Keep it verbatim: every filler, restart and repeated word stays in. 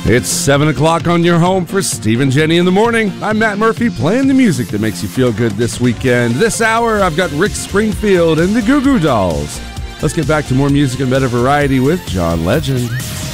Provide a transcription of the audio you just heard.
It's seven o'clock on your home for Steve and Jenny in the morning. I'm Matt Murphy, playing the music that makes you feel good this weekend. This hour, I've got Rick Springfield and the Goo Goo Dolls. Let's get back to more music and better variety with John Legend.